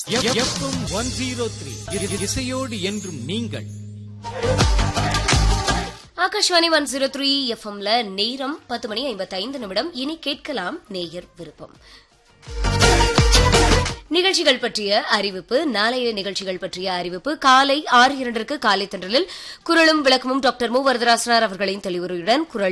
FM 103 இசையோடு என்றும் நீங்கள். ஆகாஷ்வாணி 103 எஃப்எம்ல நேரம் 10:55. இனி கேட்கலாம் நேயர் விருப்பம். நிகழ்ச்சிகள் பற்றிய அறிவிப்பு. நாளைய நிகழ்ச்சிகள் பற்றிய அறிவிப்பு. காலை 6:02 காலை தென்றலில் குரலும் விளக்கமும் டாக்டர் மு வரதராசனார் அவர்களின் தெளிவுரையுடன் குரல்